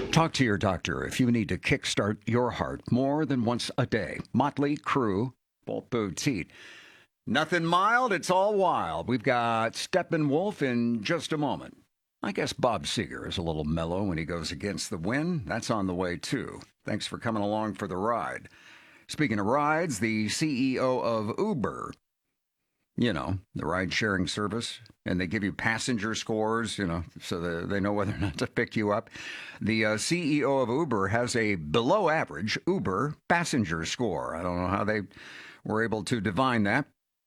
Talk to your doctor if you need to kickstart your heart more than once a day. Motley Crue, Bolt Boutique. Nothing mild, it's all wild. We've got Steppenwolf in just a moment. I guess Bob Seger is a little mellow when he goes against the wind. That's on the way, too. Thanks for coming along for the ride. Speaking of rides, the CEO of Uber, the ride-sharing service, and they give you passenger scores, so that they know whether or not to pick you up. The CEO of Uber has a below-average Uber passenger score. I don't know how they were able to divine that,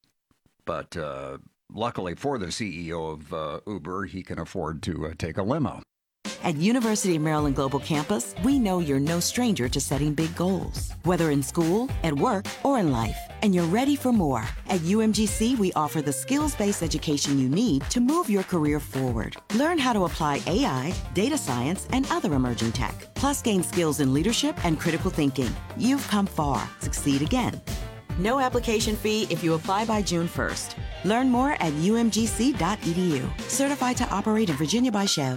but luckily for the CEO of Uber, he can afford to take a limo. At University of Maryland Global Campus, we know you're no stranger to setting big goals, whether in school, at work, or in life, and you're ready for more. At UMGC, we offer the skills-based education you need to move your career forward. Learn how to apply AI, data science, and other emerging tech, plus gain skills in leadership and critical thinking. You've come far. Succeed again. No application fee if you apply by June 1st. Learn more at umgc.edu. Certified to operate in Virginia by Chev.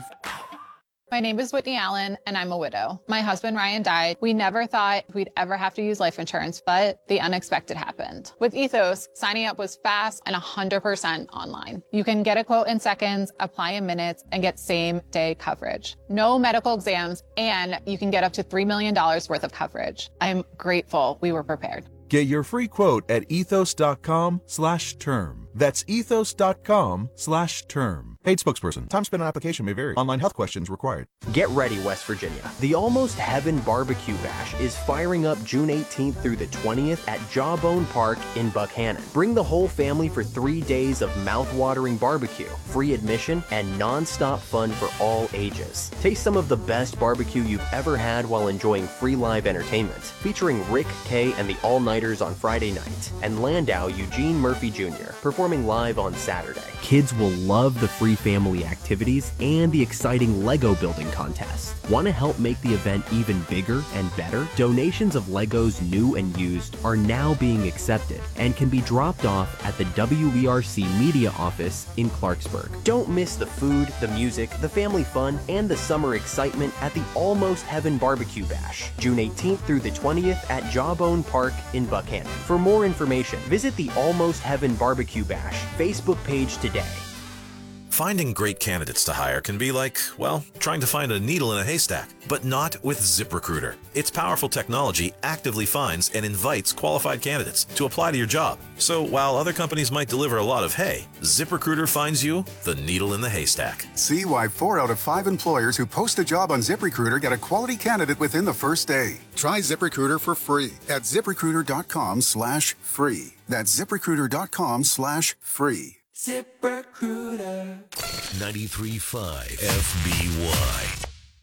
My name is Whitney Allen, and I'm a widow. My husband, Ryan, died. We never thought we'd ever have to use life insurance, but the unexpected happened. With Ethos, signing up was fast and 100% online. You can get a quote in seconds, apply in minutes, and get same-day coverage. No medical exams, and you can get up to $3 million worth of coverage. I'm grateful we were prepared. Get your free quote at ethos.com/term. That's ethos.com/term. Paid spokesperson. Time spent on application may vary. Online health questions required. Get ready, West Virginia. The Almost Heaven Barbecue Bash is firing up June 18th through the 20th at Jawbone Park in Buckhannon. Bring the whole family for 3 days of mouth-watering barbecue, free admission, and non-stop fun for all ages. Taste some of the best barbecue you've ever had while enjoying free live entertainment, featuring Rick Kay and the All-Nighters on Friday night, and Landau Eugene Murphy Jr. performing live on Saturday. Kids will love the free family activities and the exciting Lego building contest. Want to help make the event even bigger and better? Donations of Legos new and used are now being accepted and can be dropped off at the WERC Media Office in Clarksburg. Don't miss the food, the music, the family fun, and the summer excitement at the Almost Heaven Barbecue Bash, June 18th through the 20th at Jawbone Park in Buckhannon. For more information, visit the Almost Heaven Barbecue Bash Facebook page today. Finding great candidates to hire can be like, well, trying to find a needle in a haystack, but not with ZipRecruiter. Its powerful technology actively finds and invites qualified candidates to apply to your job. So while other companies might deliver a lot of hay, ZipRecruiter finds you the needle in the haystack. See why 4 out of 5 employers who post a job on ZipRecruiter get a quality candidate within the first day. Try ZipRecruiter for free at ZipRecruiter.com/free. That's ZipRecruiter.com/free. ZipRecruiter. 93.5 FBY.